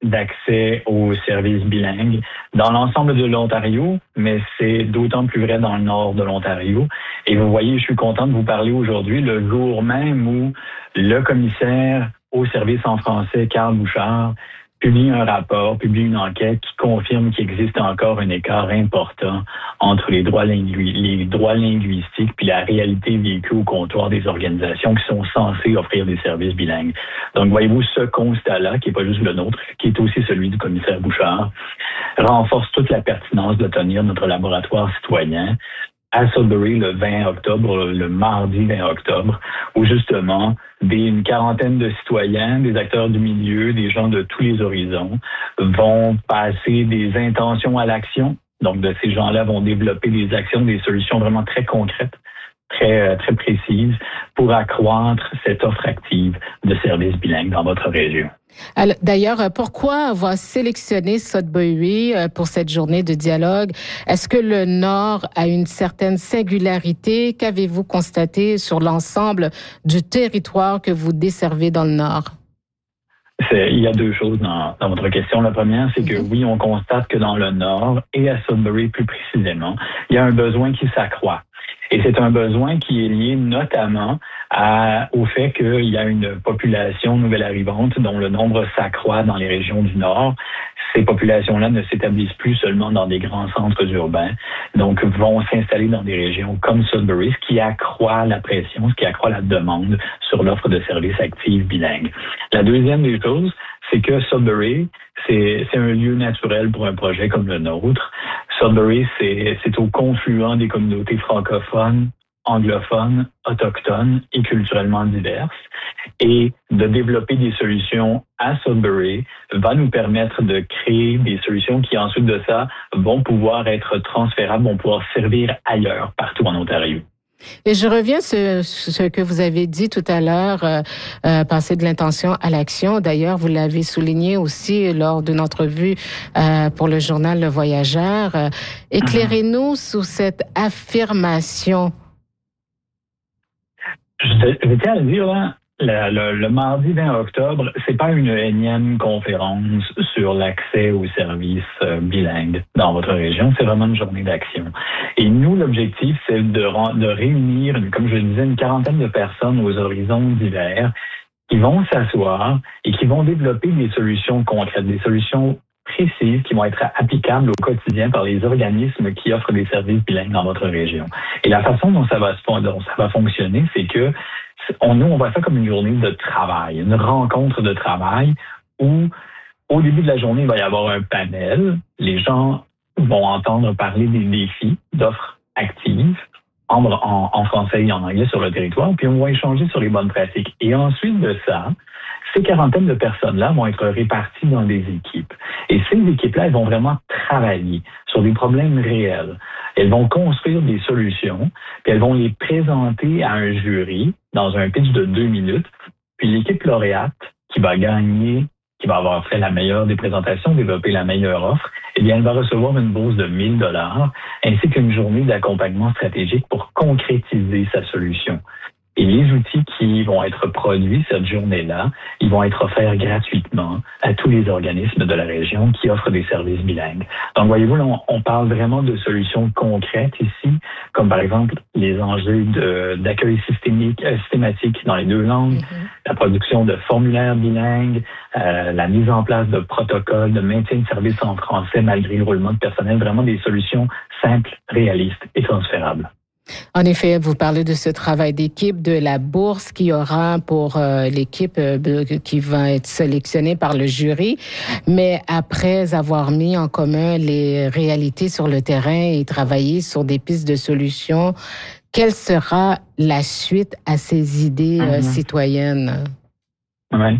d'accès aux services bilingues dans l'ensemble de l'Ontario, mais c'est d'autant plus vrai dans le nord de l'Ontario. Et vous voyez, je suis content de vous parler aujourd'hui, le jour même où le commissaire aux services en français, Carl Bouchard, publie un rapport, publie une enquête qui confirme qu'il existe encore un écart important entre les droits linguistiques puis la réalité vécue au comptoir des organisations qui sont censées offrir des services bilingues. Donc, voyez-vous, ce constat-là, qui n'est pas juste le nôtre, qui est aussi celui du commissaire Bouchard, renforce toute la pertinence de tenir notre laboratoire citoyen à Sudbury le 20 octobre, le mardi 20 octobre, où justement une quarantaine de citoyens, des acteurs du milieu, des gens de tous les horizons vont passer des intentions à l'action. Donc, de ces gens-là vont développer des actions, des solutions vraiment très concrètes, très précises pour accroître cette offre active de services bilingues dans votre région. Alors, d'ailleurs, pourquoi avoir sélectionné Sudbury pour cette journée de dialogue? Est-ce que le Nord a une certaine singularité? Qu'avez-vous constaté sur l'ensemble du territoire que vous desservez dans le Nord? Il y a deux choses dans votre question. La première, c'est que oui, on constate que dans le Nord et à Sudbury plus précisément, il y a un besoin qui s'accroît. Et c'est un besoin qui est lié notamment au fait qu'il y a une population nouvelle arrivante dont le nombre s'accroît dans les régions du Nord. Ces populations-là ne s'établissent plus seulement dans des grands centres urbains, donc vont s'installer dans des régions comme Sudbury, ce qui accroît la pression, ce qui accroît la demande sur l'offre de services actifs bilingues. La deuxième des choses, c'est que Sudbury, c'est un lieu naturel pour un projet comme le nôtre. Sudbury, c'est au confluent des communautés francophones, anglophones, autochtones et culturellement diverses. Et de développer des solutions à Sudbury va nous permettre de créer des solutions qui, ensuite de ça, vont pouvoir être transférables, vont pouvoir servir ailleurs, partout en Ontario. Et je reviens sur ce que vous avez dit tout à l'heure, passer de l'intention à l'action. D'ailleurs, vous l'avez souligné aussi lors d'une entrevue pour le journal Le Voyageur. Éclairez-nous sur cette affirmation. Je tiens à le dire, là, le mardi 20 octobre, c'est pas une énième conférence sur l'accès aux services bilingues dans votre région, c'est vraiment une journée d'action. Et nous, l'objectif, c'est de réunir, comme je le disais, une quarantaine de personnes aux horizons divers qui vont s'asseoir et qui vont développer des solutions concrètes, des solutions précises qui vont être applicables au quotidien par les organismes qui offrent des services bilingues dans votre région. Et la façon dont ça va fonctionner, c'est que on voit ça comme une journée de travail, une rencontre de travail où, au début de la journée, il va y avoir un panel. Les gens vont entendre parler des défis d'offres actives en français et en anglais sur le territoire, puis on va échanger sur les bonnes pratiques. Et ensuite de ça, ces quarantaines de personnes-là vont être réparties dans des équipes. Et ces équipes-là, elles vont vraiment travailler sur des problèmes réels. Elles vont construire des solutions, puis elles vont les présenter à un jury dans un pitch de 2 minutes. Puis l'équipe lauréate qui va gagner, qui va avoir fait la meilleure des présentations, développer la meilleure offre, eh bien, elle va recevoir une bourse de 1 000 $ ainsi qu'une journée d'accompagnement stratégique pour concrétiser sa solution. Et les outils qui vont être produits cette journée-là, ils vont être offerts gratuitement à tous les organismes de la région qui offrent des services bilingues. Donc, voyez-vous, là, on parle vraiment de solutions concrètes ici, comme par exemple les enjeux d'accueil systématique dans les 2 langues, la production de formulaires bilingues, la mise en place de protocoles de maintien de services en français malgré le roulement de personnel, vraiment des solutions simples, réalistes et transférables. En effet, vous parlez de ce travail d'équipe, de la bourse qu'il y aura pour l'équipe qui va être sélectionnée par le jury. Mais après avoir mis en commun les réalités sur le terrain et travaillé sur des pistes de solutions, quelle sera la suite à ces idées citoyennes? Oui.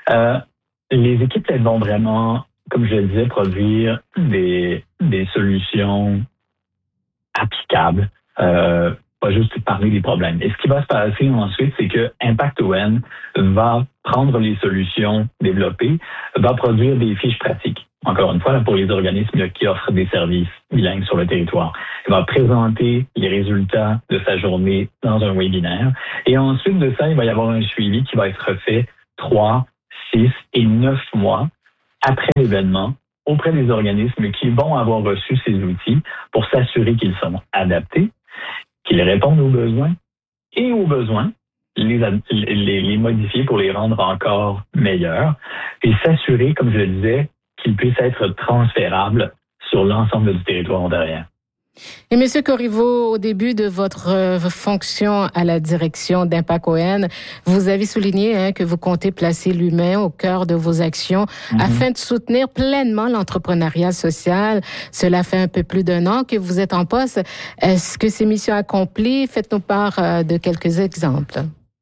Les équipes, elles vont vraiment, comme je le disais, produire des solutions applicables. Pas juste parler des problèmes. Et ce qui va se passer ensuite, c'est que Impact ON va prendre les solutions développées, va produire des fiches pratiques. Encore une fois, là, pour les organismes qui offrent des services bilingues sur le territoire. Il va présenter les résultats de sa journée dans un webinaire. Et ensuite de ça, il va y avoir un suivi qui va être fait 3, 6 et 9 mois après l'événement auprès des organismes qui vont avoir reçu ces outils pour s'assurer qu'ils sont adaptés, qu'ils répondent aux besoins et aux besoins, les modifier pour les rendre encore meilleurs et s'assurer, comme je le disais, qu'ils puissent être transférables sur l'ensemble du territoire ontarien. Et M. Corriveau, au début de votre fonction à la direction d'Impact ON, vous avez souligné que vous comptez placer l'humain au cœur de vos actions afin de soutenir pleinement l'entrepreneuriat social. Cela fait un peu plus d'1 an que vous êtes en poste. Est-ce que ces missions accomplies? Faites-nous part de quelques exemples.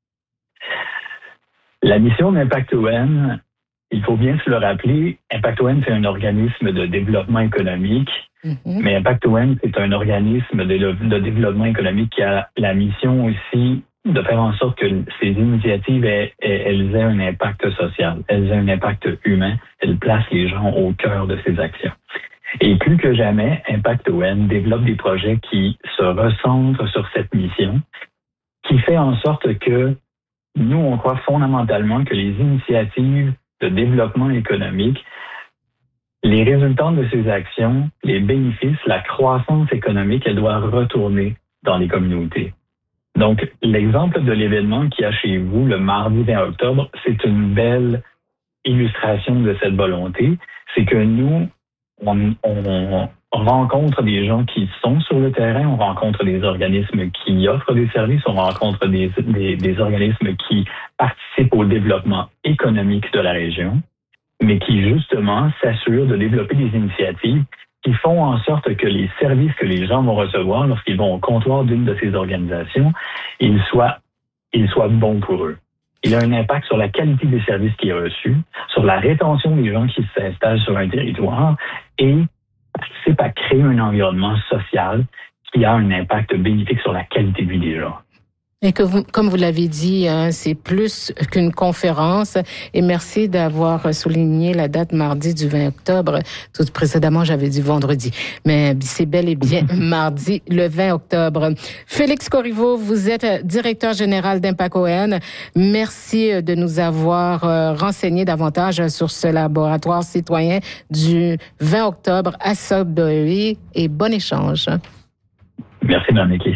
La mission d'Impact ON, il faut bien se le rappeler, Impact ON, c'est un organisme de développement économique. Mais Impact ON, c'est un organisme de développement économique qui a la mission aussi de faire en sorte que ces initiatives, elles aient un impact social, elles aient un impact humain, elles placent les gens au cœur de ces actions. Et plus que jamais, Impact ON développe des projets qui se recentrent sur cette mission, qui fait en sorte que nous, on croit fondamentalement que les initiatives de développement économique, les résultats de ces actions, les bénéfices, la croissance économique, elle doit retourner dans les communautés. Donc, l'exemple de l'événement qu'il y a chez vous le mardi 20 octobre, c'est une belle illustration de cette volonté. C'est que nous, on rencontre des gens qui sont sur le terrain, on rencontre des organismes qui offrent des services, on rencontre des organismes qui participent au développement économique de la région, mais qui justement s'assurent de développer des initiatives qui font en sorte que les services que les gens vont recevoir lorsqu'ils vont au comptoir d'une de ces organisations, ils soient bons pour eux. Il a un impact sur la qualité des services qui est reçu, sur la rétention des gens qui s'installent sur un territoire et participe à créer un environnement social qui a un impact bénéfique sur la qualité de vie des gens. Et que vous, comme vous l'avez dit, c'est plus qu'une conférence. Et merci d'avoir souligné la date mardi du 20 octobre. Tout précédemment, j'avais dit vendredi. Mais c'est bel et bien mardi, le 20 octobre. Félix Corriveau, vous êtes directeur général d'Impact ON. Merci de nous avoir renseigné davantage sur ce laboratoire citoyen du 20 octobre à Sudbury. Et bon échange. Merci, Mme Mékis.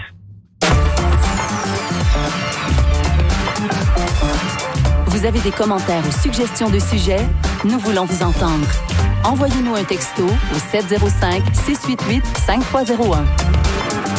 Vous avez des commentaires ou suggestions de sujets? Nous voulons vous entendre. Envoyez-nous un texto au 705-688-5301.